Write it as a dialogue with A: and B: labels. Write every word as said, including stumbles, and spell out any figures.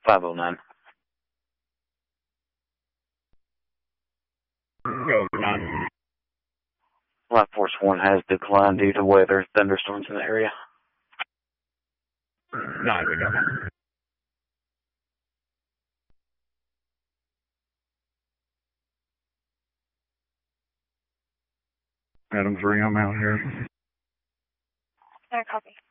A: five oh nine.
B: Go nine.
A: Life Force one has declined due to weather, thunderstorms in the area.
B: Nine, we go. Adam three, I'm out here.
C: There, copy.